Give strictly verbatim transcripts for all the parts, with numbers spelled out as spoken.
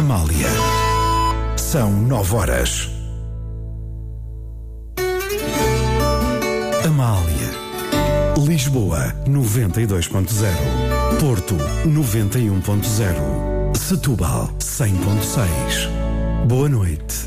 Amália. São nove horas. Amália. Lisboa, noventa e dois ponto zero. Porto, noventa e um ponto zero. Setúbal, cem ponto seis. Boa noite.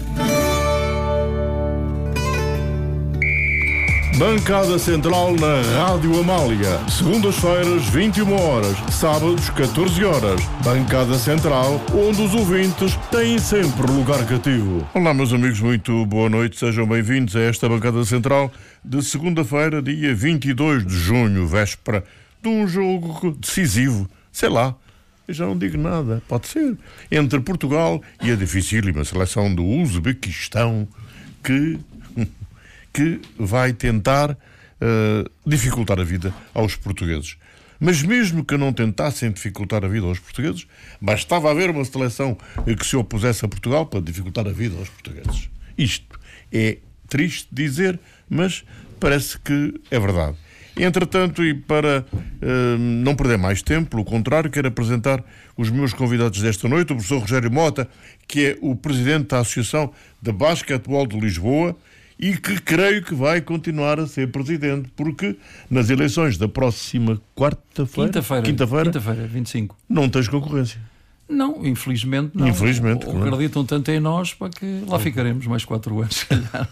Bancada Central na Rádio Amália. Segundas-feiras, vinte e uma horas. Sábados, catorze horas. Bancada Central, onde os ouvintes têm sempre lugar cativo. Olá, meus amigos, muito boa noite. Sejam bem-vindos a esta Bancada Central de segunda-feira, dia vinte e dois de junho, véspera de um jogo decisivo. Sei lá, eu já não digo nada. Pode ser. Entre Portugal e a dificílima seleção do Uzbequistão, que... que vai tentar uh, dificultar a vida aos portugueses. Mas mesmo que não tentassem dificultar a vida aos portugueses, bastava haver uma seleção que se opusesse a Portugal para dificultar a vida aos portugueses. Isto é triste dizer, mas parece que é verdade. Entretanto, e para uh, não perder mais tempo, pelo contrário, quero apresentar os meus convidados desta noite, o professor Rogério Mota, que é o presidente da Associação de Basquetebol de Lisboa, e que creio que vai continuar a ser presidente, porque nas eleições da próxima quarta-feira... Quinta-feira. Quinta-feira. Quinta-feira, vinte e cinco. Não tens concorrência. Não, infelizmente não. Infelizmente. Ou, ou acreditam tanto em nós para que lá ficaremos mais quatro anos.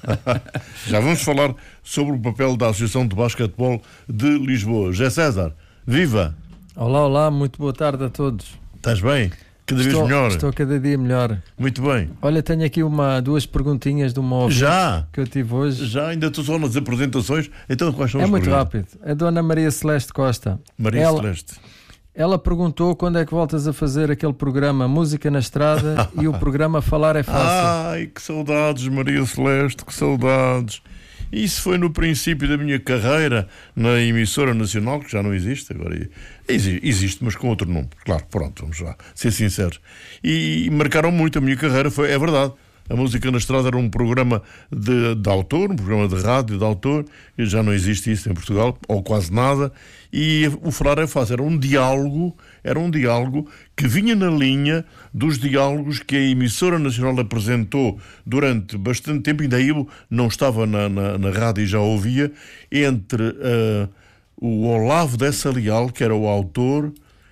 Já vamos falar sobre o papel da Associação de Basquetebol de Lisboa. José César, viva! Olá, olá, muito boa tarde a todos. Estás bem? Cada vez estou, melhor. Estou cada dia melhor. Muito bem. Olha, tenho aqui uma, duas perguntinhas de uma ouvinte Já? que eu tive hoje. Já? Ainda estou só nas apresentações? Então quais são É as muito perguntas? rápido. A dona Maria Celeste Costa. Maria ela, Celeste. Ela perguntou quando é que voltas a fazer aquele programa Música na Estrada e o programa Falar é Fácil. Ai, que saudades, Maria Celeste, que saudades. Isso foi no princípio da minha carreira na emissora nacional, que já não existe agora. Existe, mas com outro nome. Claro, pronto, vamos lá ser sinceros. E marcaram muito a minha carreira, foi, é verdade. A Música na Estrada era um programa de, de autor, um programa de rádio de autor, e já não existe isso em Portugal, ou quase nada. E o Falar é Fácil era um diálogo, era um diálogo que vinha na linha dos diálogos que a emissora nacional apresentou durante bastante tempo, ainda eu não estava na, na, na rádio e já ouvia, entre uh, o Olavo Dessa Leal, que era o autor,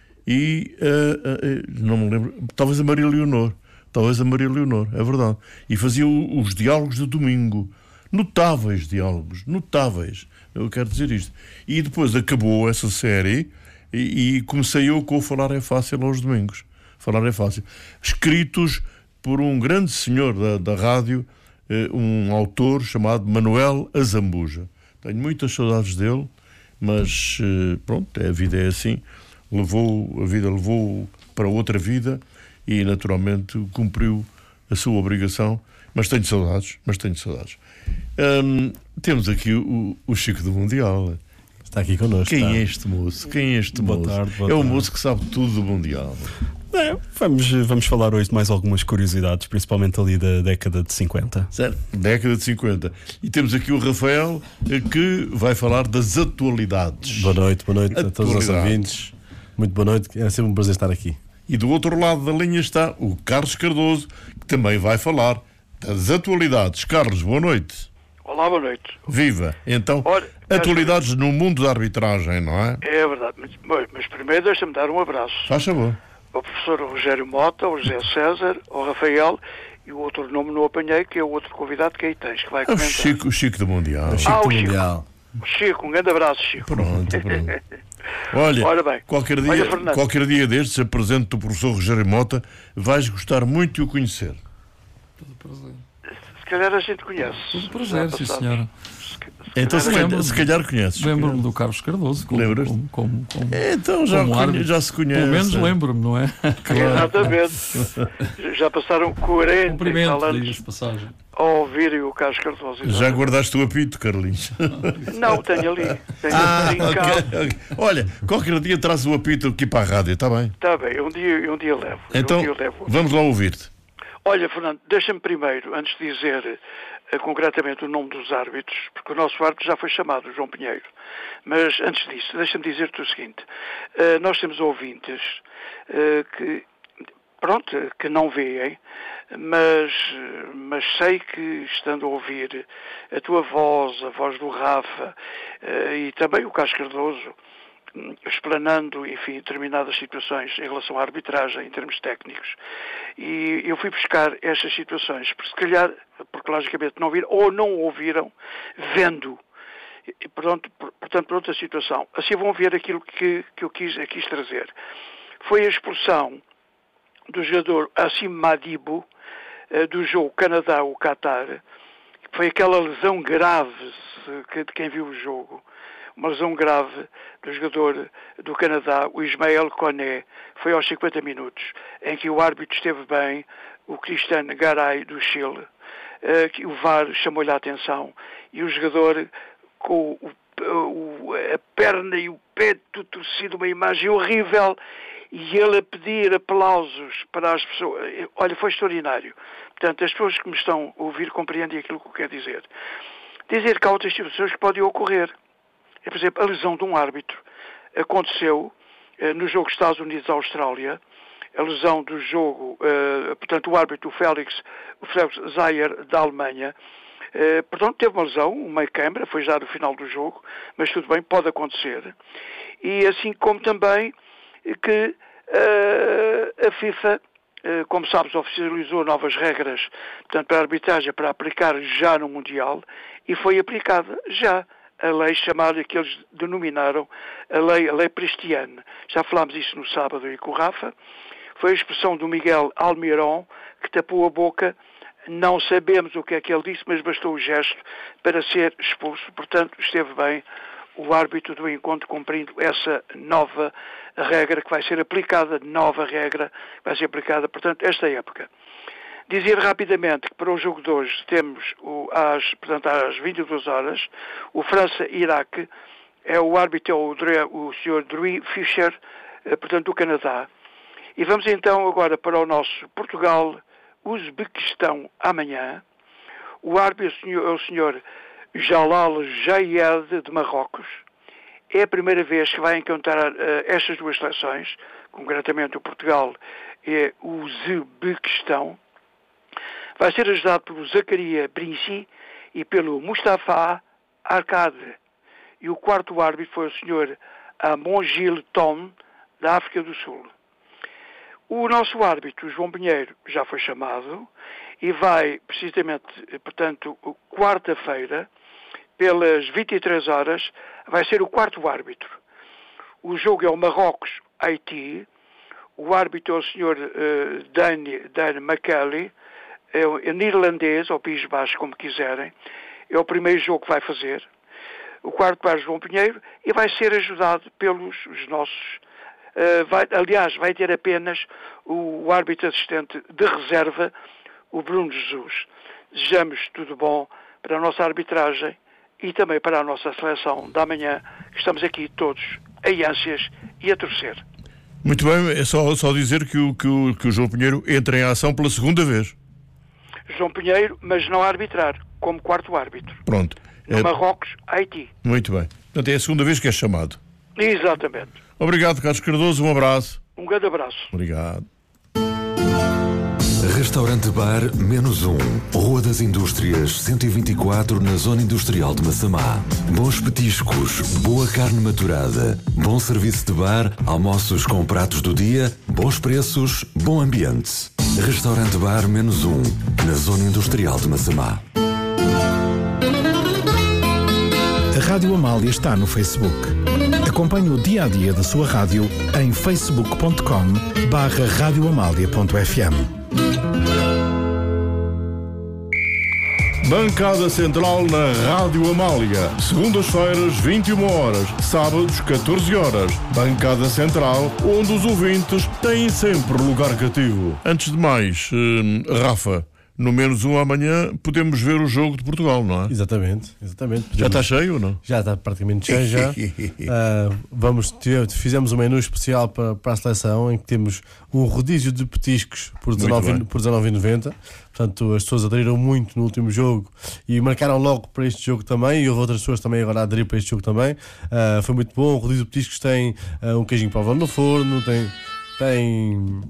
e uh, uh, não me lembro, talvez a Maria Leonor. Talvez a Maria Leonor, é verdade. E fazia os diálogos de domingo. Notáveis diálogos, notáveis. Eu quero dizer isto. E depois acabou essa série e, e comecei eu com o Falar é Fácil aos domingos. Falar é Fácil. Escritos por um grande senhor da, da rádio, um autor chamado Manuel Azambuja. Tenho muitas saudades dele, mas pronto, a vida é assim. Levou, a vida levou para outra vida. E, naturalmente, cumpriu a sua obrigação. Mas tenho saudades, mas tenho saudades. Hum, temos aqui o, o Chico do Mundial. Está aqui connosco. Quem está. é este moço? Quem é este boa moço? Tarde, boa é o tarde. moço que sabe tudo do Mundial. É, vamos, vamos falar hoje de mais algumas curiosidades, principalmente ali da década de cinquenta. Certo? Década de cinquenta. E temos aqui o Rafael, que vai falar das atualidades. Boa noite, boa noite a todos os Atualidade. ouvintes. Muito boa noite, é sempre um prazer estar aqui. E do outro lado da linha está o Carlos Cardoso, que também vai falar das atualidades. Carlos, boa noite. Olá, boa noite. Viva. Então, Olha, atualidades no mundo da arbitragem, não é? É verdade, mas, mas primeiro deixa-me dar um abraço Faz favor. ao professor Rogério Mota, ao José César, ao Rafael e o outro nome não apanhei, que é o outro convidado que aí tens, que vai O comentar. Chico, o Chico do Mundial. O Chico Ah, o do Chico. Mundial. Chico, um grande abraço, Chico. Pronto, pronto. Olha, Ora bem. qualquer, dia, Olha, Fernando. qualquer dia destes apresento-te o professor Rogério Mota, vais gostar muito de o conhecer. Todo prazer. Se calhar a gente conhece. Todo prazer, Já sim passámos. senhora. Se, se Então, se calhar- calhar, se calhar conheces. Lembro-me do Carlos Cardoso. Como, Lembras? como, como, como, Então já, como conhe- árbitro. já se conhece. Pelo menos lembro-me, não é? Exatamente. Já passaram quarenta e tal Cumprimento, anos diga-se de passagem. a ouvirem o Carlos Cardoso. Já guardaste o apito, Carlinhos? Não, tenho ali. Tenho Ah, ali em casa. ok, ok. Olha, qualquer dia traz o apito aqui para a rádio, está bem? Está bem, um dia, um dia levo. Então, um dia levo. vamos lá ouvir-te. Olha, Fernando, deixa-me primeiro, antes de dizer uh, concretamente o nome dos árbitros, porque o nosso árbitro já foi chamado, João Pinheiro. Mas antes disso, deixa-me dizer-te o seguinte. Uh, nós temos ouvintes uh, que pronto, que não veem, mas, mas sei que, estando a ouvir a tua voz, a voz do Rafa e também o Carlos Cardoso, explanando, enfim, determinadas situações em relação à arbitragem, em termos técnicos, e eu fui buscar estas situações, porque se calhar, porque logicamente não viram, ou não ouviram, vendo. E, pronto, portanto, por outra situação. Assim vão ver aquilo que, que eu quis, quis trazer. Foi a expulsão do jogador Assim Madibo, do jogo Canadá ou Qatar. Foi aquela lesão grave de quem viu o jogo. Uma lesão grave do jogador do Canadá, o Ismael Koné. Foi aos cinquenta minutos, em que o árbitro esteve bem, o Cristiano Garay do Chile. Que o V A R chamou-lhe a atenção. E o jogador, com o, o, a perna e o pé tudo torcido, uma imagem horrível, e ele a pedir aplausos para as pessoas. Olha, foi extraordinário. Portanto, as pessoas que me estão a ouvir compreendem aquilo que eu quero dizer. Dizer que há outras situações que podem ocorrer. É, por exemplo, a lesão de um árbitro. Aconteceu eh, no jogo Estados Unidos-Austrália, a lesão do jogo, eh, portanto, o árbitro, o Félix, o Félix Zayer, da Alemanha, eh, portanto, teve uma lesão, uma câmara, foi já no final do jogo, mas tudo bem, pode acontecer. E assim como também que uh, a FIFA, uh, como sabes, oficializou novas regras, portanto, para a arbitragem, para aplicar já no Mundial, e foi aplicada já a lei chamada, que eles denominaram a lei, a lei Prestiane. Já falámos isso no sábado e com o Rafa. Foi a expressão do Miguel Almirón, que tapou a boca. Não sabemos o que é que ele disse, mas bastou o gesto para ser expulso. Portanto, esteve bem o árbitro do encontro cumprindo essa nova regra que vai ser aplicada, nova regra que vai ser aplicada, portanto, esta época. Dizer rapidamente que para o jogo de hoje temos, o, às, portanto, às vinte e duas horas, o França-Iraque, é o árbitro, é o, o senhor Drew Fischer, portanto, do Canadá. E vamos então agora para o nosso Portugal-Uzbequistão amanhã. O árbitro é o senhor Jalal Jayed, de Marrocos. É a primeira vez que vai encontrar uh, estas duas seleções, concretamente o Portugal e o Uzbequistão. Vai ser ajudado pelo Zakaria Brinci e pelo Mustafa Arkade. E o quarto árbitro foi o senhor Amongil Tom, da África do Sul. O nosso árbitro, João Pinheiro, já foi chamado e vai, precisamente, portanto, quarta-feira, pelas vinte e três horas, vai ser o quarto árbitro. O jogo é o Marrocos-Haiti. O árbitro é o senhor uh, Dan, Dan McKelly, é o é neerlandês, ou País Baixo, como quiserem. É o primeiro jogo que vai fazer. O quarto árbitro, João Pinheiro, e vai ser ajudado pelos os nossos... Uh, vai, aliás, vai ter apenas o, o árbitro assistente de reserva, o Bruno Jesus. Desejamos tudo bom para a nossa arbitragem e também para a nossa seleção da manhã, que estamos aqui todos em ânsias e a torcer. Muito bem, é só, só dizer que o, que, o, que o João Pinheiro entra em ação pela segunda vez. João Pinheiro, mas não a arbitrar, como quarto árbitro. Pronto. No é... Marrocos, Haiti. Muito bem. Portanto, é a segunda vez que é chamado. Exatamente. Obrigado, Carlos Cardoso. Um abraço. Um grande abraço. Obrigado. Restaurante Bar Menos Um, Rua das Indústrias, cento e vinte e quatro, na Zona Industrial de Massamá. Bons petiscos, boa carne maturada, bom serviço de bar, almoços com pratos do dia, bons preços, bom ambiente. Restaurante Bar Menos Um, na Zona Industrial de Massamá. A Rádio Amália está no Facebook. Acompanhe o dia-a-dia da sua rádio em facebook ponto com barra rádio amália ponto f m. Bancada Central na Rádio Amália. Segundas-feiras, vinte e uma horas. Sábados, catorze horas. Bancada Central, onde os ouvintes têm sempre lugar cativo. Antes de mais, uh, Rafa, no menos um amanhã podemos ver o jogo de Portugal, não é? Exatamente, exatamente. Podemos... Já está cheio ou não? Já está praticamente cheio já. uh, vamos ter, fizemos um menu especial para, para a seleção, em que temos um rodízio de petiscos por dezanove reais e noventa centavos. Portanto, as pessoas aderiram muito no último jogo e marcaram logo para este jogo também, e houve outras pessoas também agora a aderir para este jogo também. Uh, foi muito bom. O rodízio de petiscos tem uh, um queijinho para o no forno, tem... tem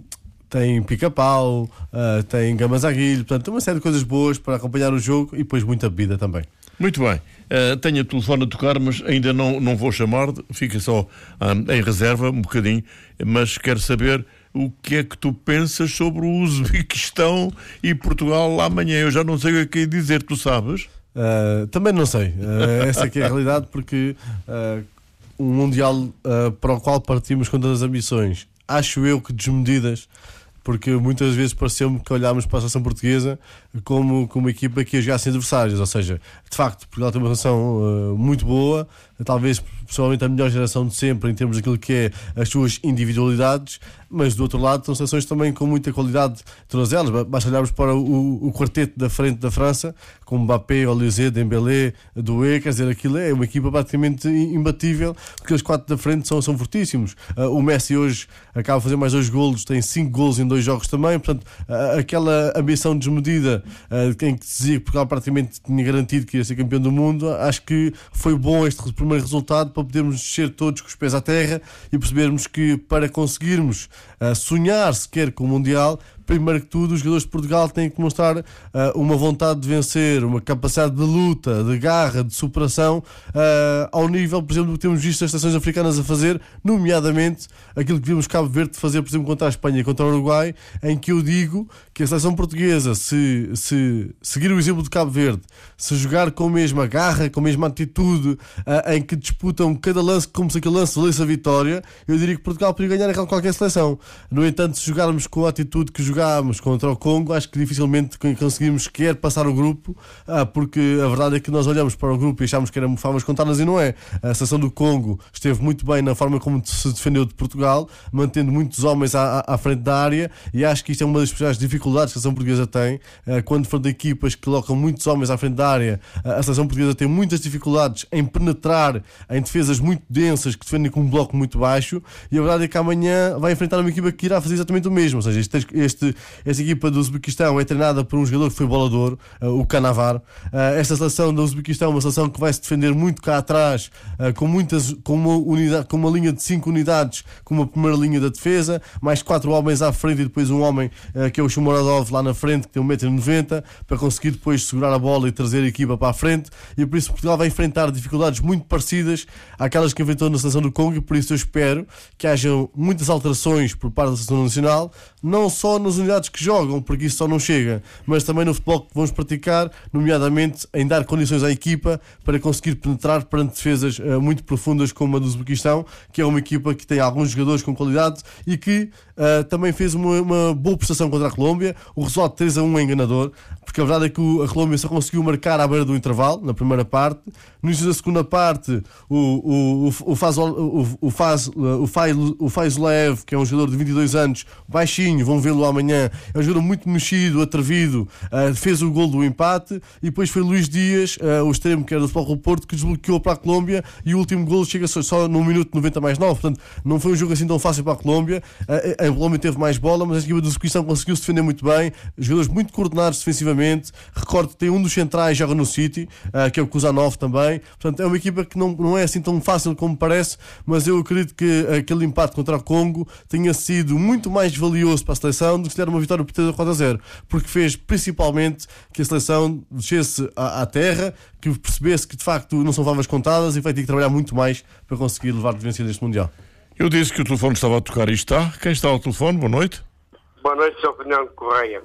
tem pica-pau, uh, tem gamazaguilho, portanto, tem uma série de coisas boas para acompanhar o jogo e depois muita bebida também. Muito bem. Uh, tenho o telefone a tocar, mas ainda não, não vou chamar, fica só um, em reserva um bocadinho, mas quero saber o que é que tu pensas sobre o Uzbequistão e Portugal amanhã. Eu já não sei o que é dizer, tu sabes? Uh, também não sei. Uh, essa aqui é a realidade, porque uh, um Mundial uh, para o qual partimos com todas as ambições, acho eu que desmedidas, porque muitas vezes pareceu-me que olhámos para a seleção portuguesa como, como uma equipa que ia jogar sem adversários, ou seja, de facto, Portugal tem uma seleção uh, muito boa, talvez pessoalmente a melhor geração de sempre em termos daquilo que é as suas individualidades, mas do outro lado são seleções também com muita qualidade, todas elas. Basta olharmos para o, o quarteto da frente da França, com Mbappé, Olise, Dembélé, Doué, quer dizer, aquilo é uma equipa praticamente imbatível, porque os quatro da frente são, são fortíssimos. Uh, o Messi hoje acaba de fazer mais dois golos, tem cinco golos em dois jogos também, portanto, uh, aquela ambição desmedida uh, em que se dizia que Portugal praticamente tinha garantido que ia ser campeão do mundo, acho que foi bom este primeiro resultado para podermos descer todos com os pés à terra e percebermos que para conseguirmos uh, sonhar sequer com o Mundial, primeiro que tudo, os jogadores de Portugal têm que mostrar uh, uma vontade de vencer, uma capacidade de luta, de garra, de superação, uh, ao nível, por exemplo, que temos visto as seleções africanas a fazer, nomeadamente aquilo que vimos Cabo Verde fazer, por exemplo, contra a Espanha e contra o Uruguai, em que eu digo que a seleção portuguesa, se, se seguir o exemplo de Cabo Verde, se jogar com a mesma garra, com a mesma atitude, uh, em que disputam cada lance como se aquele lance valesse a vitória, eu diria que Portugal poderia ganhar qualquer seleção. No entanto, se jogarmos com a atitude que jogámos contra o Congo, acho que dificilmente conseguimos sequer passar o grupo, porque a verdade é que nós olhamos para o grupo e achámos que eram favas contadas e não é. A seleção do Congo esteve muito bem na forma como se defendeu de Portugal, mantendo muitos homens à, à frente da área, e acho que isto é uma das principais dificuldades que a seleção portuguesa tem. Quando for de equipas que colocam muitos homens à frente da área, a seleção portuguesa tem muitas dificuldades em penetrar em defesas muito densas que defendem com um bloco muito baixo, e a verdade é que amanhã vai enfrentar uma equipa que irá fazer exatamente o mesmo. Ou seja, este, este Esta equipa do Uzbequistão é treinada por um jogador que foi bolador, uh, o Canavar. Uh, esta seleção do Uzbequistão é uma seleção que vai se defender muito cá atrás, uh, com, muitas, com, uma unidade, com uma linha de cinco unidades, com uma primeira linha da defesa, mais quatro homens à frente e depois um homem uh, que é o Shomurodov lá na frente, que tem um metro e noventa, para conseguir depois segurar a bola e trazer a equipa para a frente. E por isso Portugal vai enfrentar dificuldades muito parecidas àquelas que enfrentou na seleção do Congo, e por isso eu espero que haja muitas alterações por parte da seleção nacional, não só nos unidades que jogam, porque isso só não chega, mas também no futebol que vamos praticar, nomeadamente em dar condições à equipa para conseguir penetrar perante defesas uh, muito profundas como a do Uzbequistão, que é uma equipa que tem alguns jogadores com qualidade e que uh, também fez uma, uma boa prestação contra a Colômbia. O resultado três a um é enganador, porque a verdade é que a Colômbia só conseguiu marcar à beira do intervalo, na primeira parte. No início da segunda parte, o, o, o, o, Faz, o, o, Faz, o, Faz, o Faizulev, que é um jogador de vinte e dois anos, baixinho, vão vê-lo amanhã, é um jogador muito mexido, atrevido, uh, fez o gol do empate, e depois foi Luís Dias, uh, o extremo que era do Futebol Clube do Porto, que desbloqueou para a Colômbia, e o último gol chega só, só no minuto noventa mais nove, portanto não foi um jogo assim tão fácil para a Colômbia. Uh, a Colômbia teve mais bola, mas a equipa do Uzbequistão conseguiu se defender muito bem, jogadores muito coordenados defensivamente. Recordo que tem um dos centrais, joga no City, uh, que é o Kuzanov também, portanto é uma equipa que não, não é assim tão fácil como parece, mas eu acredito que aquele empate contra o Congo tenha sido muito mais valioso para a seleção do que se der uma vitória por quatro a zero, porque fez principalmente que a seleção descesse à, à terra, que percebesse que de facto não são favas contadas e vai ter que trabalhar muito mais para conseguir levar de vencida este Mundial. Eu disse que o telefone estava a tocar e está. Quem está ao telefone? Boa noite. Boa noite, senhor Fernando Correia.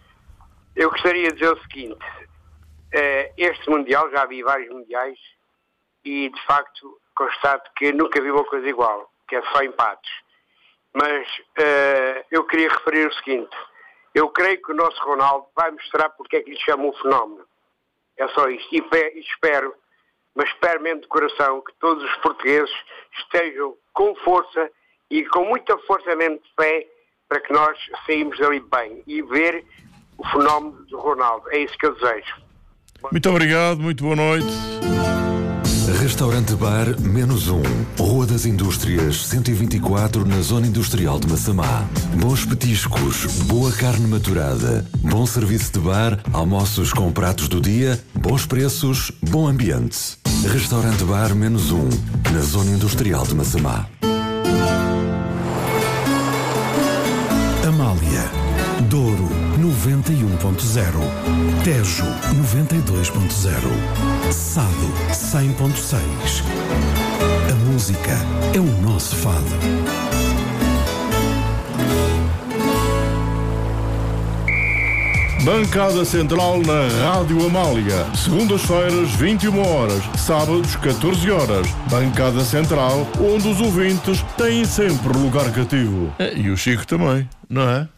Eu gostaria de dizer o seguinte: este Mundial, já vi vários Mundiais e de facto constato que nunca vi uma coisa igual, que é só empates. Mas uh, eu queria referir o seguinte: eu creio que o nosso Ronaldo vai mostrar porque é que lhe chamam o fenómeno. É só isto. E, e espero, mas espero mesmo de coração, que todos os portugueses estejam com força e com muita força mesmo de fé para que nós saímos dali bem e ver o fenómeno do Ronaldo. É isso que eu desejo. Muito obrigado, muito boa noite. Restaurante Bar Menos um, Rua das Indústrias, cento e vinte e quatro, na Zona Industrial de Massamá. Bons petiscos, boa carne maturada, bom serviço de bar, almoços com pratos do dia, bons preços, bom ambiente. Restaurante Bar Menos um, na Zona Industrial de Massamá. Amália, noventa e um ponto zero, Tejo noventa e dois ponto zero, Sado cem ponto seis. A música é o nosso fado. Bancada Central na Rádio Amália. Segundas-feiras, vinte e uma horas. Sábados, catorze horas. Bancada Central, onde os ouvintes têm sempre lugar cativo. É, e o Chico também, não é?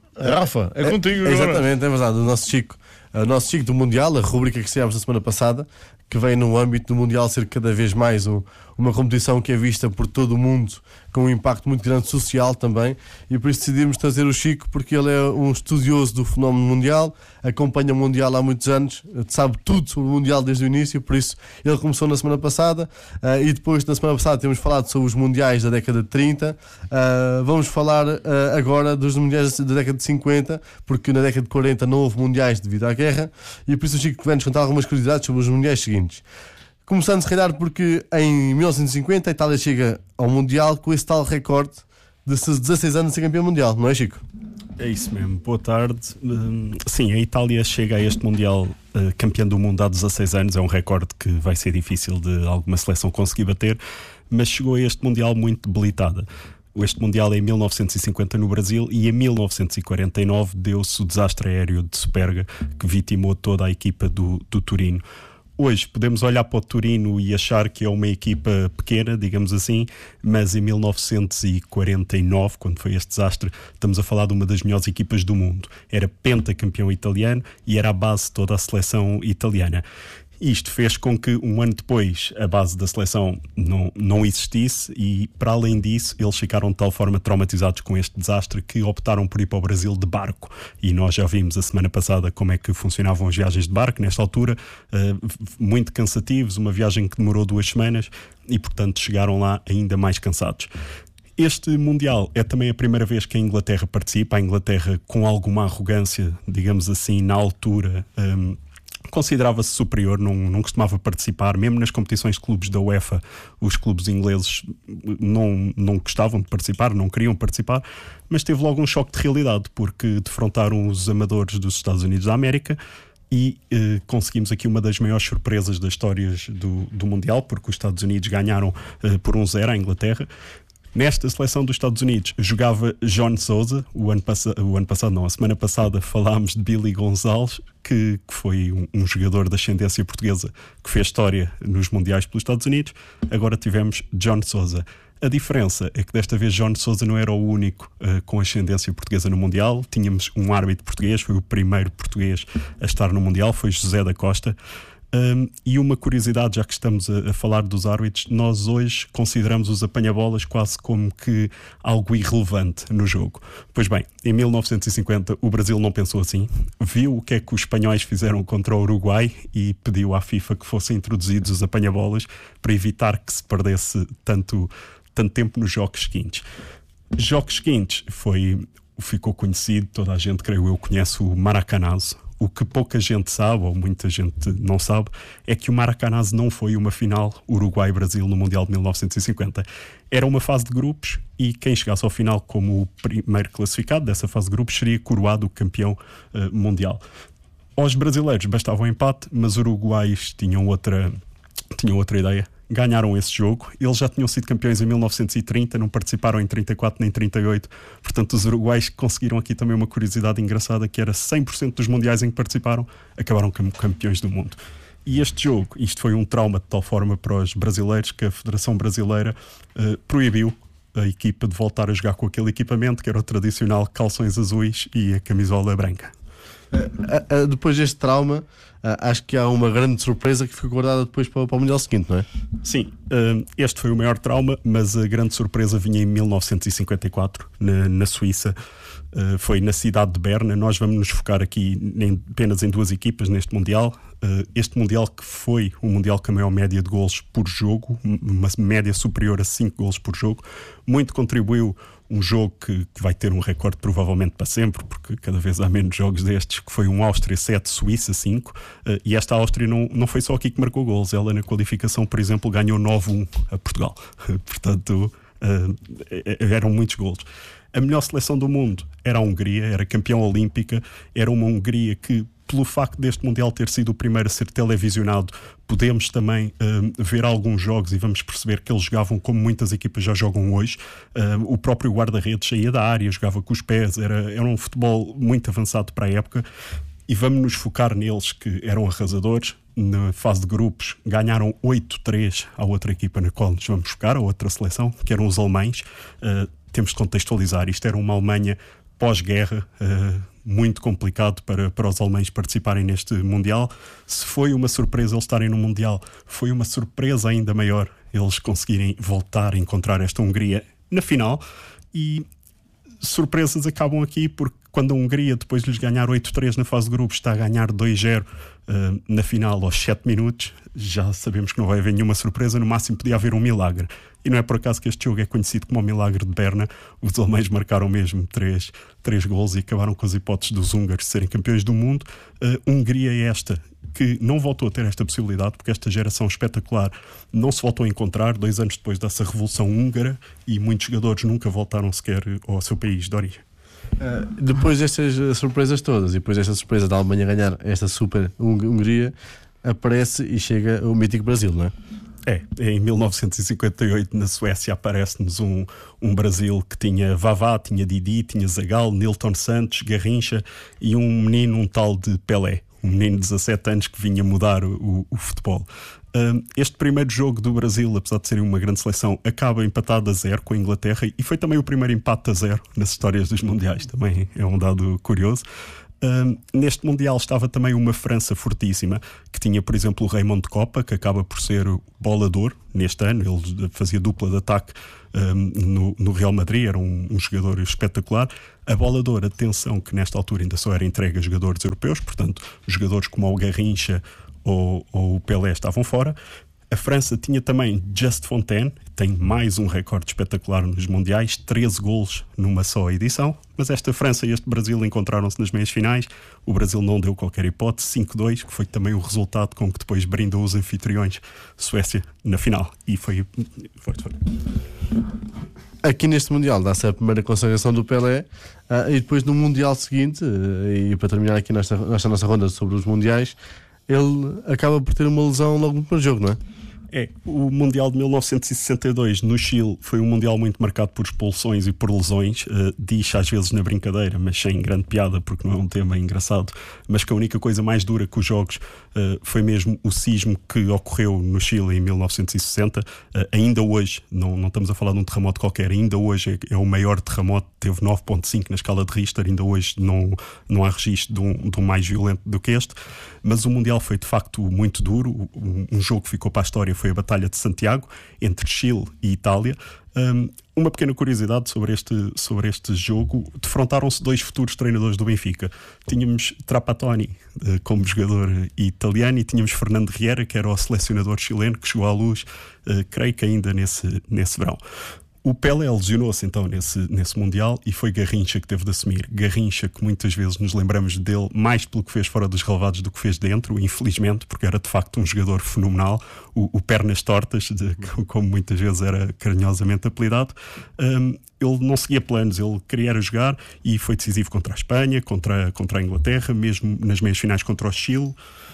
Rafa, é, é contigo é, agora. Exatamente, é verdade. O nosso Chico, o nosso Chico do Mundial, a rubrica que estreámos na semana passada, que vem no âmbito do Mundial ser cada vez mais um, uma competição que é vista por todo o mundo, com um impacto muito grande social também, e por isso decidimos trazer o Chico, porque ele é um estudioso do fenómeno mundial, acompanha o Mundial há muitos anos, sabe tudo sobre o Mundial desde o início, por isso ele começou na semana passada, uh, e depois na semana passada temos falado sobre os Mundiais da década de trinta, uh, vamos falar uh, agora dos Mundiais da década de cinquenta, porque na década de quarenta não houve Mundiais devido à guerra, e por isso o Chico vai-nos contar algumas curiosidades sobre os Mundiais seguintes. Começando, se calhar, porque em mil novecentos e cinquenta a Itália chega ao Mundial com esse tal recorde de dezasseis anos de ser campeão mundial, não é, Chico? É isso mesmo, boa tarde. Sim, a Itália chega a este Mundial campeã do mundo há dezasseis anos, é um recorde que vai ser difícil de alguma seleção conseguir bater, mas chegou a este Mundial muito debilitada. Este Mundial é em mil novecentos e cinquenta no Brasil e em mil novecentos e quarenta e nove deu-se o desastre aéreo de Superga que vitimou toda a equipa do, do Turino. Hoje podemos olhar para o Turino e achar que é uma equipa pequena, digamos assim, mas em mil novecentos e quarenta e nove, quando foi este desastre, estamos a falar de uma das melhores equipas do mundo. Era pentacampeão italiano e era a base de toda a seleção italiana. Isto fez com que um ano depois a base da seleção não, não existisse e, para além disso, eles ficaram de tal forma traumatizados com este desastre que optaram por ir para o Brasil de barco. E nós já vimos a semana passada como é que funcionavam as viagens de barco, nesta altura, uh, muito cansativos, uma viagem que demorou duas semanas e, portanto, chegaram lá ainda mais cansados. Este Mundial é também a primeira vez que a Inglaterra participa, a Inglaterra com alguma arrogância, digamos assim, na altura... Um, considerava-se superior, não, não costumava participar, mesmo nas competições de clubes da UEFA, os clubes ingleses não, não gostavam de participar, não queriam participar, mas teve logo um choque de realidade, porque defrontaram os amadores dos Estados Unidos da América e eh, conseguimos aqui uma das maiores surpresas das histórias do, do Mundial, porque os Estados Unidos ganharam eh, por um zero à Inglaterra. Nesta seleção dos Estados Unidos jogava John Sousa, o ano, pass- o ano passado não, a semana passada falámos de Billy Gonzalez, que, que foi um, um jogador de ascendência portuguesa que fez história nos Mundiais pelos Estados Unidos. Agora tivemos John Sousa. A diferença é que desta vez John Sousa não era o único uh, com ascendência portuguesa no Mundial. Tínhamos um árbitro português, foi o primeiro português a estar no Mundial, foi José da Costa. Um, e uma curiosidade, já que estamos a, a falar dos árbitros, nós hoje consideramos os apanha-bolas quase como que algo irrelevante no jogo. Pois bem, em mil novecentos e cinquenta o Brasil não pensou assim, viu o que é que os espanhóis fizeram contra o Uruguai e pediu à FIFA que fossem introduzidos os apanha-bolas para evitar que se perdesse tanto, tanto tempo nos jogos seguintes. Jogos seguintes foi, ficou conhecido, toda a gente, creio eu, conhece o Maracanazo. O que pouca gente sabe, ou muita gente não sabe, é que o Maracanazo não foi uma final Uruguai-Brasil no Mundial de mil novecentos e cinquenta. Era uma fase de grupos e quem chegasse ao final como o primeiro classificado dessa fase de grupos seria coroado o campeão uh, mundial. Aos brasileiros bastava um empate, mas os uruguaios tinham outra, tinham outra ideia. Ganharam esse jogo, eles já tinham sido campeões em mil novecentos e trinta, não participaram em trinta e quatro nem trinta e oito, portanto os uruguaios conseguiram aqui também uma curiosidade engraçada, que era cem por cento dos mundiais em que participaram, acabaram como campeões do mundo. E este jogo, isto foi um trauma de tal forma para os brasileiros que a Federação Brasileira uh, proibiu a equipa de voltar a jogar com aquele equipamento, que era o tradicional calções azuis e a camisola branca. Uh, uh, depois deste trauma, uh, acho que há uma grande surpresa que ficou guardada depois para, para o Mundial seguinte, não é? Sim, uh, este foi o maior trauma, mas a grande surpresa vinha em mil novecentos e cinquenta e quatro, na, na Suíça. Uh, foi na cidade de Berna. Nós vamos nos focar aqui em, apenas em duas equipas neste Mundial. Uh, este Mundial que foi um Mundial com a maior média de golos por jogo, uma média superior a cinco golos por jogo. Muito contribuiu um jogo que, que vai ter um recorde provavelmente para sempre, porque cada vez há menos jogos destes, que foi um Áustria sete, Suíça cinco, uh, e esta Áustria não, não foi só aqui que marcou golos, ela na qualificação, por exemplo, ganhou nove a um a Portugal, portanto uh, eram muitos golos. A melhor seleção do mundo era a Hungria, era campeã olímpica, era uma Hungria que, pelo facto deste Mundial ter sido o primeiro a ser televisionado, podemos também uh, ver alguns jogos e vamos perceber que eles jogavam como muitas equipas já jogam hoje. Uh, o próprio guarda-redes saía da área, jogava com os pés, era, era um futebol muito avançado para a época, e vamos nos focar neles que eram arrasadores. Na fase de grupos ganharam oito três à outra equipa na qual nos vamos focar, a outra seleção, que eram os alemães. Uh, temos de contextualizar, isto era uma Alemanha pós-guerra, uh, muito complicado para, para os alemães participarem neste Mundial. Se foi uma surpresa eles estarem no Mundial, foi uma surpresa ainda maior eles conseguirem voltar a encontrar esta Hungria na final. E surpresas acabam aqui porque quando a Hungria, depois de lhes ganhar oito três na fase de grupos, está a ganhar dois zero uh, na final aos sete minutos, já sabemos que não vai haver nenhuma surpresa, no máximo podia haver um milagre. E não é por acaso que este jogo é conhecido como o Milagre de Berna. Os alemães marcaram mesmo três, três golos e acabaram com as hipóteses dos húngaros de serem campeões do mundo. Uh, Hungria é esta que não voltou a ter esta possibilidade, porque esta geração espetacular não se voltou a encontrar dois anos depois dessa Revolução Húngara, e muitos jogadores nunca voltaram sequer ao seu país de origem. Uh, depois destas uh, surpresas todas, e depois desta surpresa da Alemanha ganhar esta super Hungria, aparece e chega o mítico Brasil, não é? É, em mil novecentos e cinquenta e oito na Suécia aparece-nos um, um Brasil que tinha Vavá, tinha Didi, tinha Zagallo, Nilton Santos, Garrincha e um menino, um tal de Pelé, um menino de dezassete anos que vinha mudar o, o, o futebol. Uh, este primeiro jogo do Brasil, apesar de ser uma grande seleção, acaba empatado a zero com a Inglaterra, e foi também o primeiro empate a zero nas histórias dos mundiais, também é um dado curioso. Uh, neste Mundial estava também uma França fortíssima, que tinha, por exemplo, o Raymond Kopa, que acaba por ser o bola de ouro neste ano. Ele fazia dupla de ataque um, no, no Real Madrid, era um, um jogador espetacular. A bola de ouro, atenção, que nesta altura ainda só era entregue a jogadores europeus, portanto, jogadores como o Garrincha ou, ou o Pelé estavam fora. A França tinha também Just Fontaine, tem mais um recorde espetacular nos mundiais, treze golos numa só edição, mas esta França e este Brasil encontraram-se nas meias finais. O Brasil não deu qualquer hipótese, cinco dois, que foi também o resultado com que depois brindou os anfitriões, Suécia, na final. E foi... foi, foi. Aqui neste Mundial dá-se a primeira consagração do Pelé, uh, e depois no Mundial seguinte, uh, e para terminar aqui nesta, nesta nossa ronda sobre os mundiais, ele acaba por ter uma lesão logo no primeiro jogo, não é? É, o Mundial de mil novecentos e sessenta e dois no Chile foi um Mundial muito marcado por expulsões e por lesões. Uh, diz às vezes na brincadeira, mas sem grande piada, porque não é um tema engraçado, mas que a única coisa mais dura que os jogos uh, foi mesmo o sismo que ocorreu no Chile em mil novecentos e sessenta. Uh, ainda hoje, não, não estamos a falar de um terremoto qualquer, ainda hoje é, é o maior terremoto, teve nove ponto cinco na escala de Richter, ainda hoje não, não há registro de um, de um mais violento do que este. Mas o Mundial foi de facto muito duro. Um, um jogo que ficou para a história foi a Batalha de Santiago, entre Chile e Itália. Um, uma pequena curiosidade sobre este, sobre este jogo: defrontaram-se dois futuros treinadores do Benfica. Tínhamos Trapattoni uh, como jogador italiano, e tínhamos Fernando Riera, que era o selecionador chileno, que chegou à luz, uh, creio que ainda nesse, nesse verão. O Pelé lesionou-se então nesse, nesse Mundial, e foi Garrincha que teve de assumir. Garrincha, que muitas vezes nos lembramos dele mais pelo que fez fora dos relevados do que fez dentro, infelizmente, porque era de facto um jogador fenomenal, o, o Pernas Tortas, de, como muitas vezes era carinhosamente apelidado. Um, ele não seguia planos, ele queria era jogar, e foi decisivo contra a Espanha, contra, contra a Inglaterra, mesmo nas meias finais contra o Chile.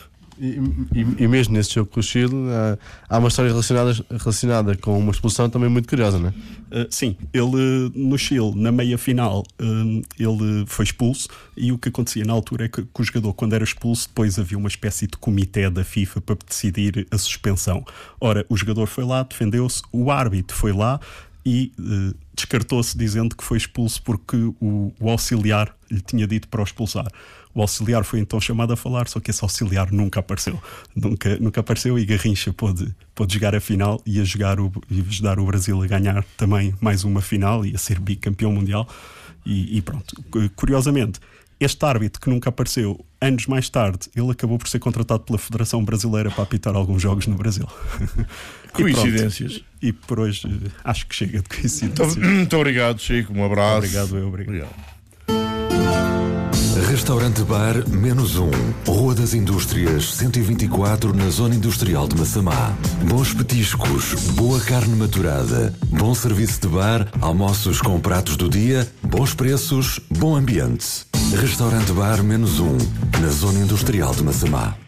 E, e, e mesmo nesse jogo com o Chile, há, há uma história relacionada, relacionada com uma expulsão também muito curiosa, não é? Uh, sim, ele no Chile, na meia final, uh, ele foi expulso, e o que acontecia na altura é que, que o jogador, quando era expulso, depois havia uma espécie de comitê da FIFA para decidir a suspensão. Ora, o jogador foi lá, defendeu-se, o árbitro foi lá e uh, descartou-se, dizendo que foi expulso porque o, o auxiliar lhe tinha dito para o expulsar. O auxiliar foi então chamado a falar, só que esse auxiliar nunca apareceu. Nunca, nunca apareceu, e Garrincha pôde, pôde jogar a final e a jogar o, e ajudar o Brasil a ganhar também mais uma final e a ser bicampeão mundial. E, e pronto. Curiosamente, este árbitro que nunca apareceu, anos mais tarde, ele acabou por ser contratado pela Federação Brasileira para apitar alguns jogos no Brasil. Coincidências. E, e por hoje acho que chega de coincidências. Muito, muito obrigado, Chico. Um abraço. Obrigado, eu. Obrigado. obrigado. Restaurante Bar Menos um, Rua das Indústrias, cento e vinte e quatro, na Zona Industrial de Massamá. Bons petiscos, boa carne maturada, bom serviço de bar, almoços com pratos do dia, bons preços, bom ambiente. Restaurante Bar Menos um, na Zona Industrial de Massamá.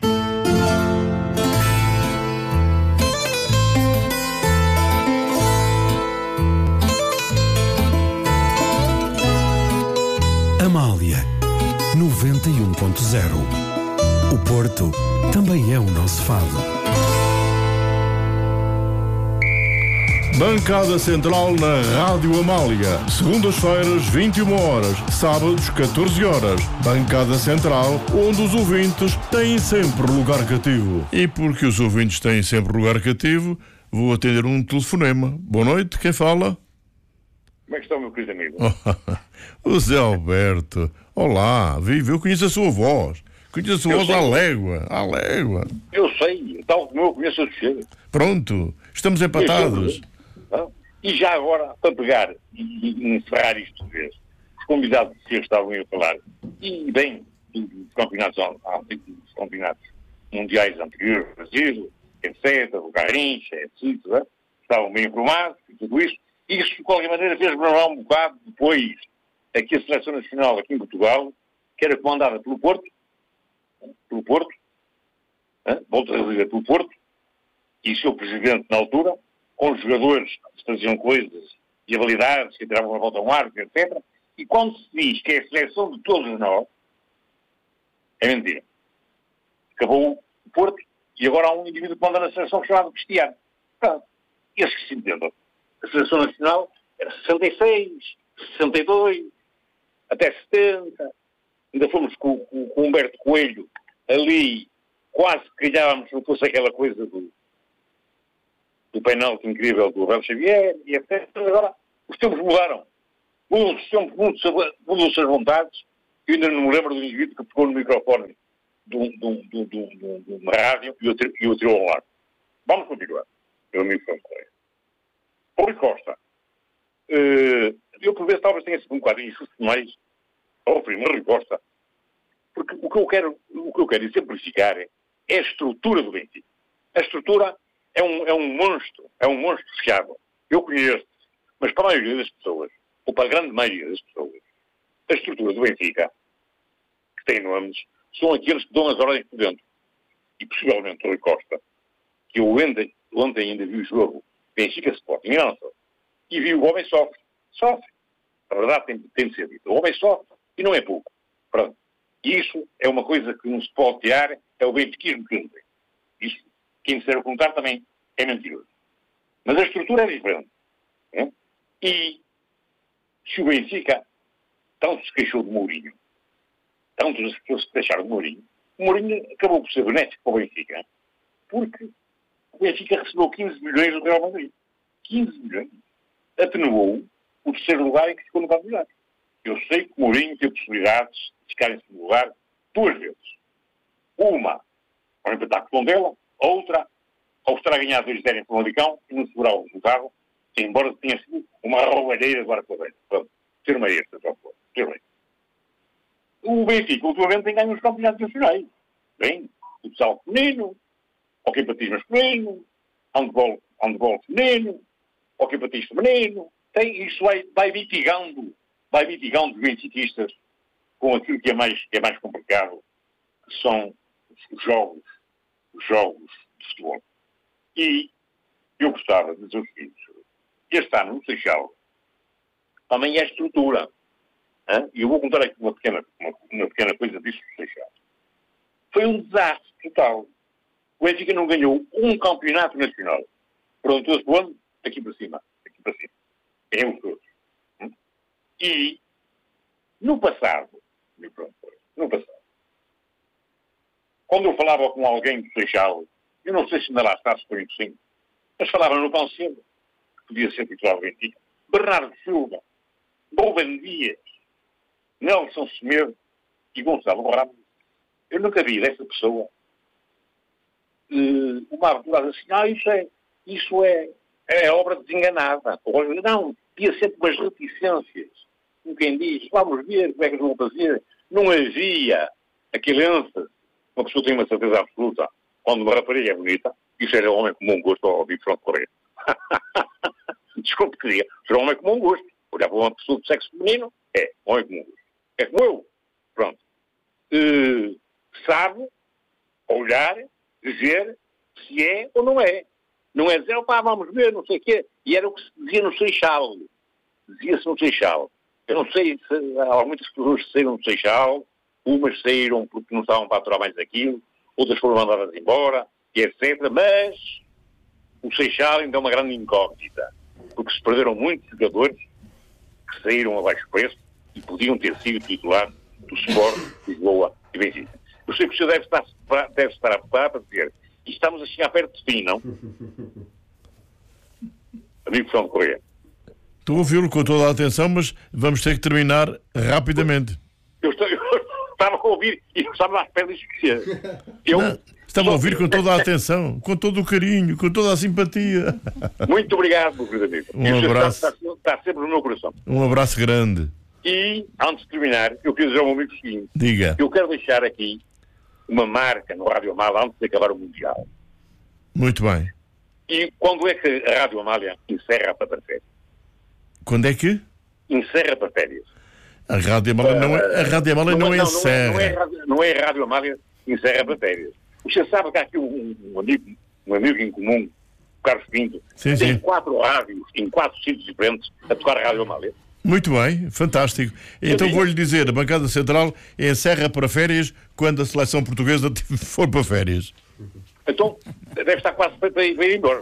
Amália noventa e um ponto zero. O Porto também é o nosso fado. Bancada Central na Rádio Amália. Segundas-feiras, vinte e uma horas. Sábados, catorze horas. Bancada Central, onde os ouvintes têm sempre lugar cativo. E porque os ouvintes têm sempre lugar cativo, vou atender um telefonema. Boa noite, quem fala? Como é que está, meu querido amigo? O Zé Alberto. Olá, vive, eu conheço a sua voz. Conheço a sua eu voz sei. à légua, à légua. Eu sei, tal como eu conheço a Sochega. Pronto, estamos empatados. E já agora, para pegar e, e encerrar isto de vez, os convidados que estavam a falar, e bem, dos campeonatos, dos campeonatos mundiais anteriores, Brasil, etcétera, o Garrincha, etcétera, estavam bem informados e tudo isso. Isso, de qualquer maneira, fez-me lembrar um bocado depois aqui a Seleção Nacional aqui em Portugal, que era comandada pelo Porto, pelo Porto, hein? volto a dizer, pelo Porto, e o seu presidente na altura, com os jogadores que faziam coisas e habilidades, que tiravam a volta a um arco, etcétera. E quando se diz que é a seleção de todos nós, é mentira. Acabou o Porto e agora há um indivíduo que manda na seleção chamado Cristiano. Pronto. Esse que se entendam. A Seleção Nacional era sessenta e seis, sessenta e dois, até setenta. Ainda fomos com, com, com Humberto Coelho ali, quase que ganhávamos, não fosse aquela coisa do, do penalti incrível do Abel Xavier, e etcétera. Agora, os tempos mudaram. Mudam-se os tempos, mudam-se as vontades. Eu ainda não me lembro do indivíduo que pegou no microfone de, um, de, um, de, um, de, um, de uma rádio e o tirou ao lado. Vamos continuar. Meu amigo Franco Correia. O Rui Costa, uh, eu por vezes talvez tenha sido um bocadinho injusto demais ao primo Rui Costa, porque o que eu quero, o que eu quero exemplificar é, é a estrutura do Benfica. A estrutura é um, é um monstro, é um monstro fechado. Eu conheço, mas para a maioria das pessoas, ou para a grande maioria das pessoas, a estrutura do Benfica, que tem nomes, são aqueles que dão as ordens por dentro. E possivelmente o Rui Costa, que eu ontem, ontem ainda vi o jogo Benfica Sporting, não só. E vi o homem sofre. Sofre. A verdade tem, tem de ser dito. O homem sofre e não é pouco. Pronto. E isso é uma coisa que não se pode tirar, é o benfiquismo que ele tem. Isso, quem quiser contar também é mentiroso. Mas a estrutura é diferente. Né? E se o Benfica tanto se queixou de Mourinho, tanto as pessoas se queixaram de Mourinho, o Mourinho acabou por ser benéfico para o Benfica, porque o Benfica recebeu quinze milhões do Real Madrid. quinze milhões. Atenuou o terceiro lugar em que ficou no quarto lugar. Eu sei que o Mourinho teve possibilidades de ficar em segundo lugar duas vezes. Uma ao empatar com o Tondela, outra ao estar a ganhar dois a zero em Famalicão e não segurar o resultado, embora tenha sido uma roubalheira agora com a velha. Pronto, ter uma extra, só for. Ter bem. O Benfica, ultimamente, tem ganho os campeonatos nacionais. Bem, futsal feminino, hockey patins masculino, handball, handball feminino, hockey patins feminino. Tem, isso vai, vai mitigando, vai mitigando os benfiquistas com aquilo que é mais, que é mais complicado, que são os jogos, os jogos de futebol. E eu gostava de dizer o seguinte: este ano no Seixal também é estrutura. E eu vou contar aqui uma pequena, uma, uma pequena coisa disso do Seixal. Foi um desastre total. O Benfica não ganhou um campeonato nacional. Perguntou-se onde? Aqui para cima. Aqui para cima. Ganhamos todos. E no passado, no passado, quando eu falava com alguém do Seixal, eu não sei se ainda lá está, se foi sim, mas falava no Conselho, que podia ser titular do Benfica, Bernardo Silva, Rubem Dias, Nelson Semedo e Gonçalo Ramos. Eu nunca vi dessa pessoa uh, uma abertura assim, ah, isso é, isso é, é obra desenganada. Não, havia sempre umas reticências. Com quem diz, vamos ver como é que eles vão fazer, não havia aquele ênfase. Uma pessoa tem uma certeza absoluta. Quando uma rapariga é bonita, isso era homem com bom gosto ao ouvir Fernando Correia. Desculpe que diga, será homem com bom gosto. Olhar para uma pessoa de sexo feminino, é homem com bom gosto. É como eu. Pronto. Uh, sabe olhar, ver se é ou não é. Não é dizer, opá, vamos ver, não sei o quê. E era o que se dizia no Seixal. Dizia-se no Seixal. Eu não sei se há muitas pessoas que saíram do Seixal, umas saíram porque não estavam para aturar mais daquilo, outras foram mandadas embora, e etcétera. Mas o Seixal ainda é uma grande incógnita, porque se perderam muitos jogadores que saíram a baixo preço e podiam ter sido titulares do Sport, Lisboa e Benfica. Eu sei que o senhor deve estar, deve estar a preparar para dizer e estamos a chegar perto de fim, não? Amigo Fernando Correia. Estou a ouvi-lo com toda a atenção, mas vamos ter que terminar rapidamente. Eu, estou, eu estava a ouvir e não estava à espera de esquecer. Eu não, estava a ouvir com toda a atenção, com todo o carinho, com toda a simpatia. Muito obrigado, meu querido amigo. Um abraço. Está, está, está sempre no meu coração. Um abraço grande. E, antes de terminar, eu quero dizer ao meu amigo o seguinte. Diga. Eu quero deixar aqui uma marca no Rádio Amália antes de acabar o Mundial. Muito bem. E quando é que a Rádio Amália encerra para férias? Quando é que? Encerra para férias. A Rádio Amália uh, não é, a Rádio Amália não, não, é, não encerra. Não é, não, é, não é a Rádio Amália encerra para férias. Você sabe que há aqui um, um, amigo, um amigo em comum, o Carlos Pinto, sim, tem sim. quatro rádios em quatro sítios diferentes a tocar a Rádio Amália. Muito bem, fantástico. Então vou-lhe dizer, a bancada central encerra para férias quando a seleção portuguesa for para férias. Então, deve estar quase para ir, para ir embora.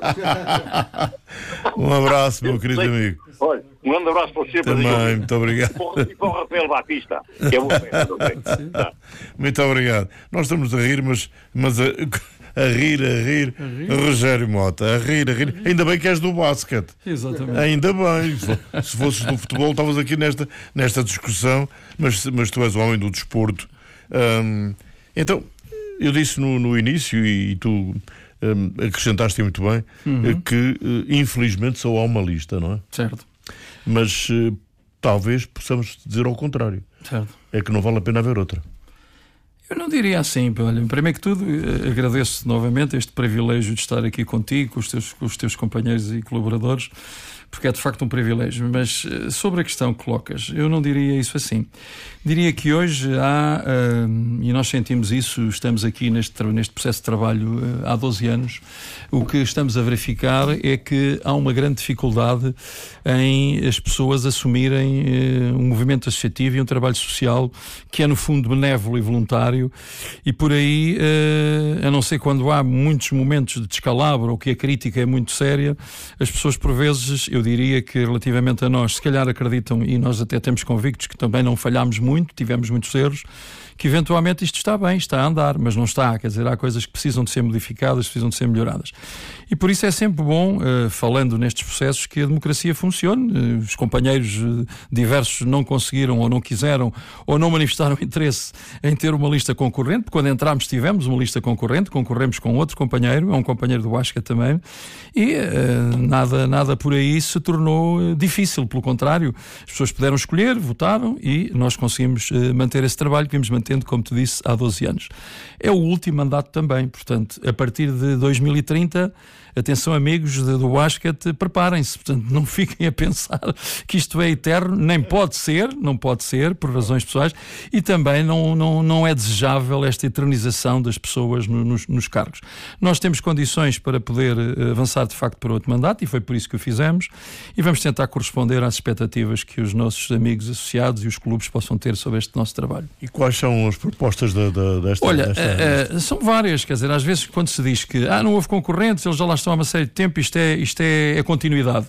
Um abraço, meu querido sei, amigo. Olha, um grande abraço para você. Também, para muito obrigado. E para o Rafael Batista, que é bom mesmo. Muito obrigado. Nós estamos a rir, mas, mas a, a rir, a rir, a rir. Rogério Mota, a rir, a rir. Ainda bem que és do basquete. Exatamente. Ainda bem. Se fosses do futebol, estavas aqui nesta, nesta discussão, mas, mas tu és o homem do desporto. Hum, então, eu disse no, no início, e, e tu hum, acrescentaste muito bem, uhum. que infelizmente só há uma lista, não é? Certo. Mas uh, talvez possamos dizer ao contrário. Certo. É que não vale a pena haver outra. Eu não diria assim. Olha, primeiro que tudo, agradeço novamente este privilégio de estar aqui contigo, com os teus, com os teus companheiros e colaboradores, porque é de facto um privilégio. Mas sobre a questão que colocas, eu não diria isso assim. Diria que hoje há, uh, e nós sentimos isso, estamos aqui neste, neste processo de trabalho uh, há doze anos, o que estamos a verificar é que há uma grande dificuldade em as pessoas assumirem uh, um movimento associativo e um trabalho social que é no fundo benévolo e voluntário, e por aí, uh, a não ser quando há muitos momentos de descalabro ou que a crítica é muito séria, as pessoas por vezes, eu diria que relativamente a nós, se calhar acreditam, e nós até temos convictos que também não falhámos muito, tivemos muitos erros, que eventualmente isto está bem, está a andar, mas não está, quer dizer, há coisas que precisam de ser modificadas, precisam de ser melhoradas. E por isso é sempre bom, uh, falando nestes processos, que a democracia funcione. Uh, os companheiros uh, diversos não conseguiram ou não quiseram ou não manifestaram interesse em ter uma lista concorrente, porque quando entramos tivemos uma lista concorrente, concorremos com outro companheiro, é um companheiro do Basca também, e uh, nada, nada por aí se tornou uh, difícil, pelo contrário, as pessoas puderam escolher, votaram e nós conseguimos uh, manter esse trabalho que vimos mantendo, como te disse, há doze anos. É o último mandato também, portanto, a partir de dois mil e trinta, atenção amigos do basquete, preparem-se, portanto, não fiquem a pensar que isto é eterno, nem pode ser, não pode ser, por razões pessoais, e também não, não, não é desejável esta eternização das pessoas no, nos, nos cargos. Nós temos condições para poder avançar de facto para outro mandato, e foi por isso que o fizemos, e vamos tentar corresponder às expectativas que os nossos amigos associados e os clubes possam ter sobre este nosso trabalho. E quais são as propostas da, da, desta... Olha, desta... Uh, uh, são várias, quer dizer, às vezes quando se diz que ah, não houve concorrentes, eles já lá estão há uma série de tempo, isto é, isto é, é continuidade.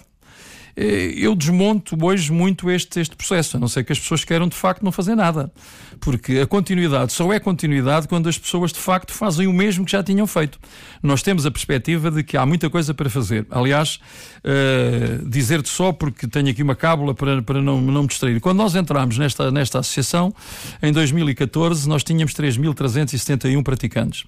Eu desmonto hoje muito este, este processo, a não ser que as pessoas queiram de facto não fazer nada, porque a continuidade só é continuidade quando as pessoas de facto fazem o mesmo que já tinham feito. Nós temos a perspectiva de que há muita coisa para fazer. Aliás, uh, dizer-te só, porque tenho aqui uma cábula para, para não, não me distrair, quando nós entramos nesta, nesta associação, em dois mil e catorze, nós tínhamos três mil trezentos e setenta e um praticantes.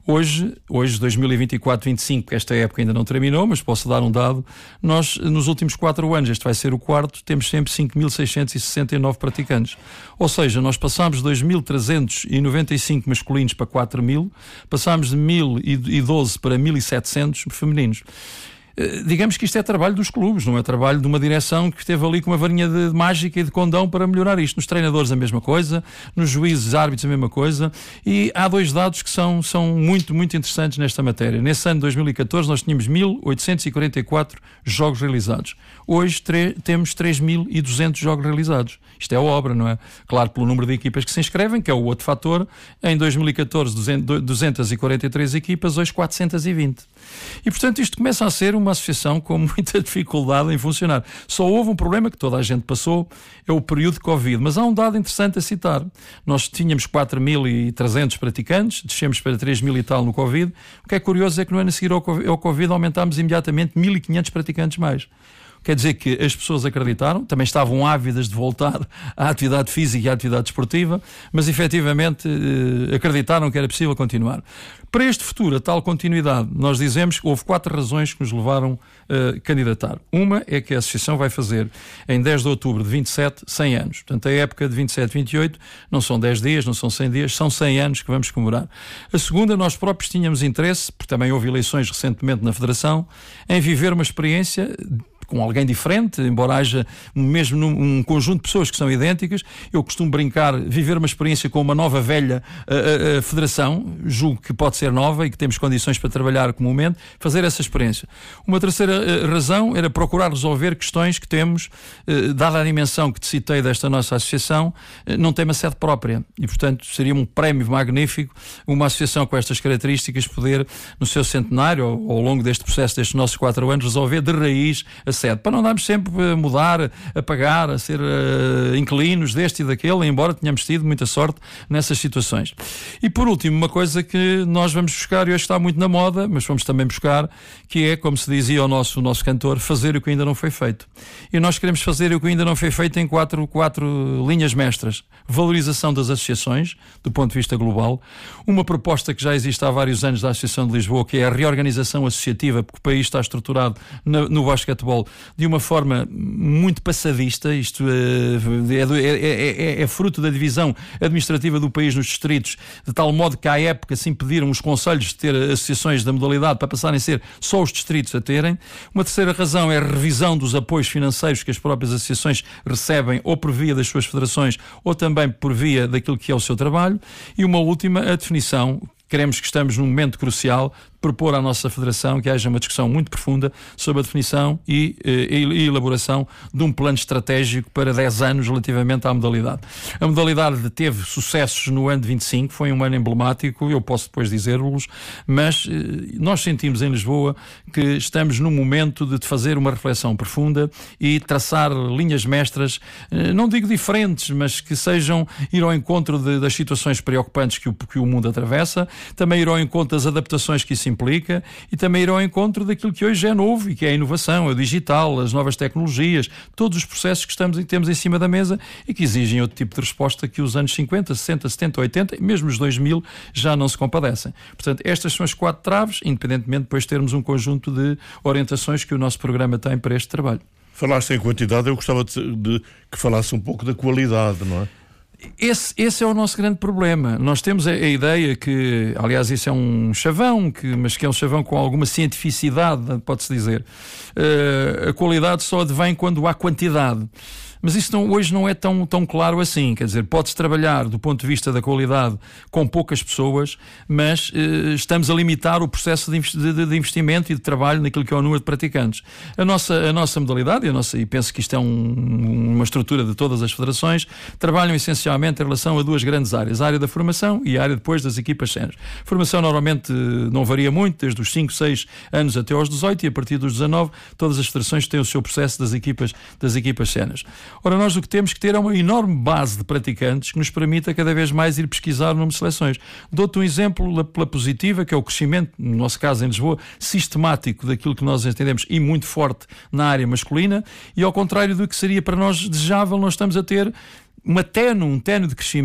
Hoje, hoje dois mil e vinte e quatro, vinte e cinco, esta época ainda não terminou, mas posso dar um dado. Nós, nos últimos quatro anos, este vai ser o quarto, temos sempre cinco mil seiscentos e sessenta e nove praticantes. Ou seja, nós passámos de dois mil trezentos e noventa e cinco masculinos para quatro mil, passámos de mil e doze para mil e setecentos femininos. Digamos que isto é trabalho dos clubes, não é trabalho de uma direção que esteve ali com uma varinha de mágica e de condão para melhorar isto. Nos treinadores a mesma coisa, nos juízes, árbitros a mesma coisa, e há dois dados que são, são muito, muito interessantes nesta matéria. Nesse ano de dois mil e catorze nós tínhamos mil oitocentos e quarenta e quatro jogos realizados. Hoje tre- temos três mil e duzentos jogos realizados. Isto é obra, não é? Claro, pelo número de equipas que se inscrevem, que é o outro fator. Em dois mil e catorze, duzentas e quarenta e três equipas, hoje quatrocentas e vinte. E, portanto, isto começa a ser uma associação com muita dificuldade em funcionar. Só houve um problema que toda a gente passou, é o período de Covid. Mas há um dado interessante a citar. Nós tínhamos quatro mil e trezentos praticantes, descemos para três mil e tal no Covid. O que é curioso é que no ano a seguir ao Covid aumentámos imediatamente mil e quinhentos praticantes mais. Quer dizer que as pessoas acreditaram, também estavam ávidas de voltar à atividade física e à atividade esportiva, mas efetivamente acreditaram que era possível continuar. Para este futuro, a tal continuidade, nós dizemos que houve quatro razões que nos levaram a candidatar. Uma é que a Associação vai fazer, em dez de outubro de vinte e sete, cem anos. Portanto, a época de vinte e sete, vinte e oito não são dez dias, não são cem dias, são cem anos que vamos comemorar. A segunda, nós próprios tínhamos interesse, porque também houve eleições recentemente na Federação, em viver uma experiência com alguém diferente, embora haja mesmo num, um conjunto de pessoas que são idênticas. Eu costumo brincar, viver uma experiência com uma nova velha a, a, a federação, julgo que pode ser nova e que temos condições para trabalhar comumente, fazer essa experiência. Uma terceira a, razão era procurar resolver questões que temos, a, dada a dimensão que te citei desta nossa associação, a, não tem uma sede própria e, portanto, seria um prémio magnífico uma associação com estas características poder, no seu centenário, ao, ao longo deste processo, destes nossos quatro anos, resolver de raiz a sede, para não darmos sempre a mudar, a pagar, a ser uh, inquilinos deste e daquele, embora tenhamos tido muita sorte nessas situações. E por último, uma coisa que nós vamos buscar, e hoje está muito na moda, mas vamos também buscar, que é, como se dizia o nosso, o nosso cantor, fazer o que ainda não foi feito. E nós queremos fazer o que ainda não foi feito em quatro, quatro linhas mestras. Valorização das associações, do ponto de vista global. Uma proposta que já existe há vários anos da Associação de Lisboa, que é a reorganização associativa, porque o país está estruturado no, no basquetebol de uma forma muito passadista. Isto é, é, é, é fruto da divisão administrativa do país nos distritos, de tal modo que à época se impediram os concelhos de ter associações da modalidade para passarem a ser só os distritos a terem. Uma terceira razão é a revisão dos apoios financeiros que as próprias associações recebem, ou por via das suas federações, ou também por via daquilo que é o seu trabalho. E uma última, a definição. Queremos que estamos num momento crucial de propor à nossa Federação que haja uma discussão muito profunda sobre a definição e, e, e elaboração de um plano estratégico para dez anos relativamente à modalidade. A modalidade teve sucessos no ano de vinte e cinco, foi um ano emblemático, eu posso depois dizer-vos, mas eh, nós sentimos em Lisboa que estamos num momento de fazer uma reflexão profunda e traçar linhas mestras, eh, não digo diferentes, mas que sejam ir ao encontro de, das situações preocupantes que o, que o mundo atravessa, também ir ao encontro das adaptações que isso implica e também ir ao encontro daquilo que hoje é novo e que é a inovação, o digital, as novas tecnologias, todos os processos que estamos e temos em cima da mesa e que exigem outro tipo de resposta que os anos cinquenta, sessenta, setenta, oitenta e mesmo os dois mil já não se compadecem. Portanto, estas são as quatro traves, independentemente de depois termos um conjunto de orientações que o nosso programa tem para este trabalho. Falaste em quantidade, eu gostava de, de que falasse um pouco da qualidade, não é? Esse, esse é o nosso grande problema. Nós temos a, a ideia que, aliás, isso é um chavão, que, mas que é um chavão com alguma cientificidade, pode-se dizer. Uh, a qualidade só advém quando há quantidade. Mas isso não, hoje não é tão, tão claro assim. Quer dizer, pode-se trabalhar do ponto de vista da qualidade com poucas pessoas, mas eh, estamos a limitar o processo de, de, de investimento e de trabalho naquilo que é o número de praticantes. A nossa, a nossa modalidade, a nossa, e penso que isto é um, uma estrutura de todas as federações, trabalham essencialmente em relação a duas grandes áreas, a área da formação e a área depois das equipas séniores. A formação normalmente não varia muito, desde os cinco, seis anos até aos dezoito, e a partir dos dezanove todas as federações têm o seu processo das equipas, das equipas séniores. Ora, nós o que temos que ter é uma enorme base de praticantes que nos permita cada vez mais ir pesquisar o número de seleções. Dou-te um exemplo pela positiva, que é o crescimento, no nosso caso em Lisboa, sistemático daquilo que nós entendemos e muito forte na área masculina, e ao contrário do que seria para nós desejável, nós estamos a ter uma ténue, um ténue de crescimento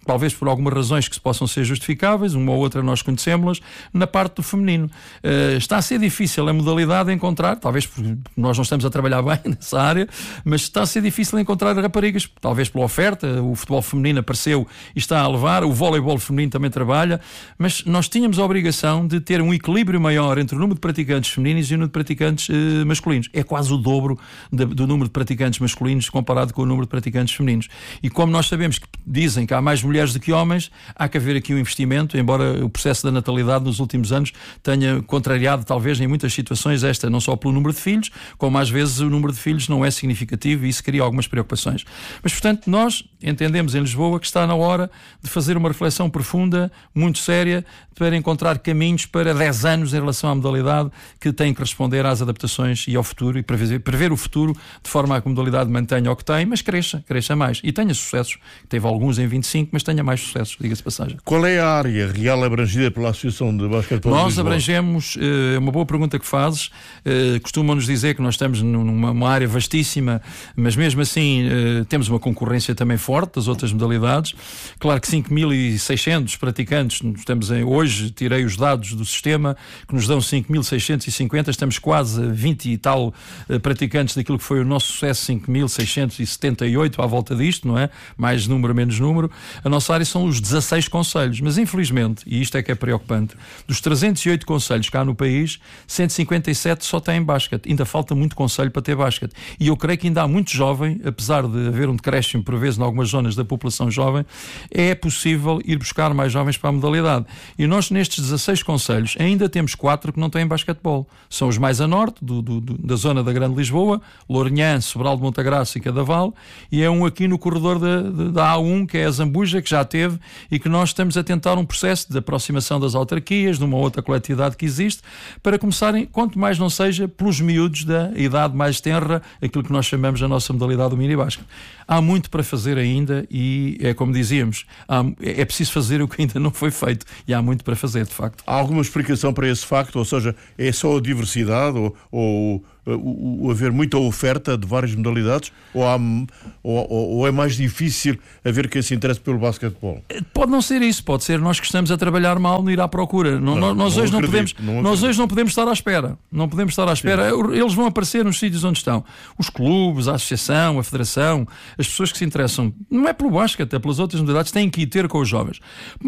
talvez por algumas razões que se possam ser justificáveis, uma ou outra nós conhecemos-las, na parte do feminino. Uh, está a ser difícil a modalidade encontrar, talvez porque nós não estamos a trabalhar bem nessa área, mas está a ser difícil encontrar raparigas, talvez pela oferta. O futebol feminino apareceu e está a levar, o voleibol feminino também trabalha, mas nós tínhamos a obrigação de ter um equilíbrio maior entre o número de praticantes femininos e o número de praticantes uh, masculinos. É quase o dobro de, do número de praticantes masculinos comparado com o número de praticantes femininos. E como nós sabemos que dizem que há mais mulheres do que homens, há que haver aqui um investimento, embora o processo da natalidade nos últimos anos tenha contrariado, talvez, em muitas situações esta, não só pelo número de filhos, como às vezes o número de filhos não é significativo e isso cria algumas preocupações. Mas, portanto, nós entendemos em Lisboa que está na hora de fazer uma reflexão profunda, muito séria, para encontrar caminhos para dez anos em relação à modalidade que tem que responder às adaptações e ao futuro e prever, prever o futuro de forma a que a modalidade mantenha o que tem, mas cresça, cresça mais e tenha sucessos. Teve alguns em vinte e cinco, mas tenha mais sucessos, diga-se passagem. Qual é a área real abrangida pela Associação de Basquetebol de Nós Lisboa? abrangemos, é uma boa pergunta que fazes, costumam-nos dizer que nós estamos numa uma área vastíssima, mas mesmo assim temos uma concorrência também forte das outras modalidades. Claro que cinco mil e seiscentos praticantes, estamos em, hoje tirei os dados do sistema que nos dão cinco mil seiscentos e cinquenta, estamos quase a vinte e tal praticantes daquilo que foi o nosso sucesso, cinco mil seiscentos e setenta e oito à volta disto, não é? Mais número, menos número. A nossa área são os dezasseis concelhos, mas infelizmente, e isto é que é preocupante, dos trezentos e oito concelhos cá no país, cento e cinquenta e sete só têm basquete. Ainda falta muito concelho para ter basquete. E eu creio que ainda há muito jovem, apesar de haver um decréscimo por vezes em algumas zonas da população jovem, é possível ir buscar mais jovens para a modalidade. E nós nestes dezasseis concelhos ainda temos quatro que não têm basquetebol. São os mais a norte, do, do, do, da zona da Grande Lisboa, Lourinhã, Sobral de Montagraça e Cadaval, e é um aqui no corredor da, da A um, que é a Zambuja, que já teve, e que nós estamos a tentar um processo de aproximação das autarquias, de uma outra coletividade que existe, para começarem, quanto mais não seja, pelos miúdos da idade mais tenra, aquilo que nós chamamos a nossa modalidade do minibasket. Há muito para fazer ainda e é como dizíamos, há, é preciso fazer o que ainda não foi feito e há muito para fazer, de facto. Há alguma explicação para esse facto? Ou seja, é só a diversidade ou, ou o, o haver muita oferta de várias modalidades ou, há, ou, ou é mais difícil haver quem se interesse pelo basquetebol? Pode não ser isso, pode ser nós que estamos a trabalhar mal no ir à procura. Não, não, nós, não hoje não podemos, não nós hoje não podemos estar à espera. Não podemos estar à espera. Sim. Eles vão aparecer nos sítios onde estão. Os clubes, a associação, a federação, as pessoas que se interessam, não é pelo basquete, é pelas outras modalidades, têm que ir ter com os jovens.